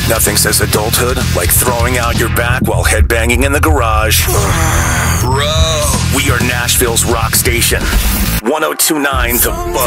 Nothing says adulthood like throwing out your back while headbanging in the garage. Bro. We are Nashville's rock station. 1029 The Buzz.